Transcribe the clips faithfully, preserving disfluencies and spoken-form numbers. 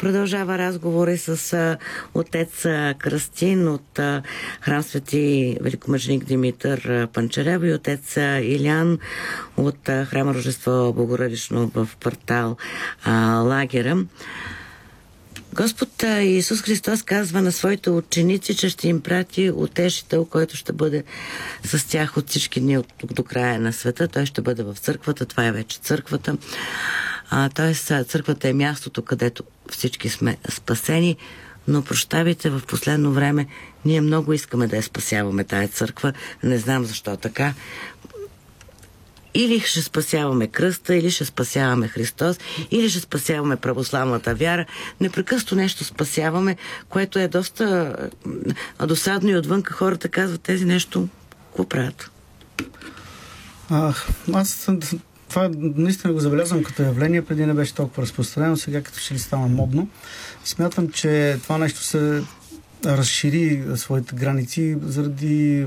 Продължава разговори с а, отец а, Кръстин от а, храм Свети Великомъченик Димитър а, Панчарева и отец а, Илян от а, храм Рождество Богородично в квартал а, Лагера. Господ Исус Христос казва на своите ученици, че ще им прати утешител, който ще бъде с тях от всички дни от тук до края на света. Той ще бъде в църквата, това е вече църквата. А, тоест, църквата е мястото, където всички сме спасени, но прощавайте, в последно време ние много искаме да я спасяваме тая църква. Не знам защо така. Или ще спасяваме кръста, или ще спасяваме Христос, или ще спасяваме православната вяра. Непрекъснато нещо спасяваме, което е доста досадно и отвънка хората казват тези нещо, какво правят? А, аз това наистина го забелязвам като явление, преди не беше толкова разпространено, сега като ще ли стана модно. Смятам, че това нещо се разшири своите граници заради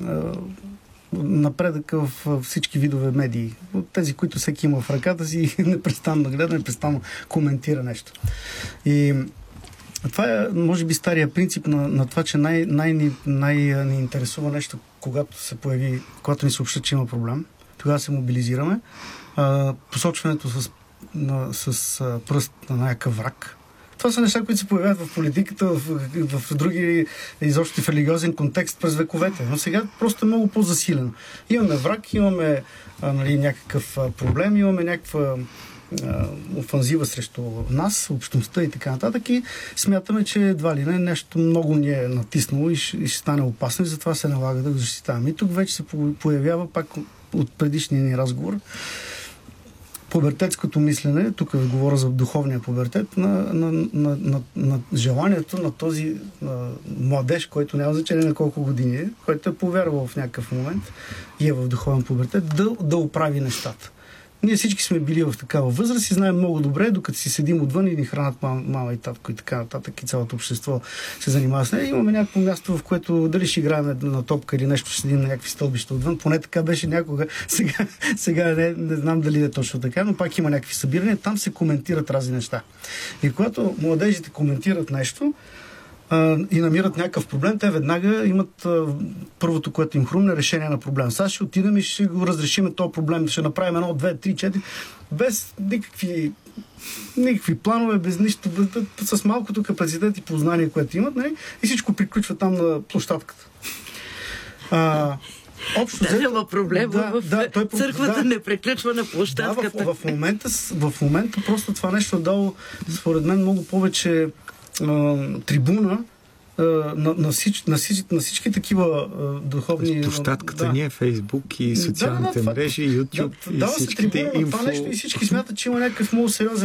напредъка в всички видове медии. От тези, които всеки има в ръката си, непрестанно гледа, непрестанно коментира нещо. И това е, може би, стария принцип на, на това, че най, най, най, най ни интересува нещо, когато се появи, когато ни съобщат, че има проблем. Тогава се мобилизираме. А, посочването с, на, с а, пръст на някакъв враг. Това са неща, които се появяват в политиката, в, в, в други, изобщо в религиозен контекст през вековете. Но сега просто е много по-засилено. Имаме враг, имаме а, нали, някакъв а, проблем, имаме някаква а, офанзива срещу нас, общността и така нататък, и смятаме, че едва ли не нещо много ни е натиснало и ще, и ще стане опасно, и затова се налага да го защитаваме. И тук вече се появява пак от предишния ни разговор пубертетското мислене, тук говоря за духовния пубертет, на, на, на, на, на желанието на този на младеж, който няма значение на колко години е, който е повярвал в някакъв момент и е в духовен пубертет, да, да оправи нещата. Ние всички сме били в такава възраст и знаем много добре, докато си седим отвън и ни хранат мама, мама и татко и така нататък, и цялото общество се занимава с нея. Имаме някакво място, в което дали ще играем на топка или нещо, ще седим на някакви стълбища отвън. Поне така беше някога. Сега, сега не, не знам дали е точно така, но пак има някакви събирания. Там се коментират разни неща. И когато младежите коментират нещо и намират някакъв проблем, те веднага имат а, първото, което им хрумне, решение на проблем. Сега ще отидем и ще го разрешим този проблем, ще направим едно, две, три, четири, без никакви, никакви планове, без нищо, без, с малкото капацитет и познание, което имат, не? И всичко приключва там на площадката. А, Общо, да, няма проблем. Да, в да, той, църквата да, не приключва на площадката. Да, в, в, момента, в момента просто това нещо е дало, според мен, много повече трибуна а, на, на, всич, на, всич, на всички такива а, духовни... Площадката да. ни е Фейсбук и социалните да, да, да, мрежи, YouTube да, и дава всичките се трибуна на това нещо и всички смятат, че има някакъв много сериозен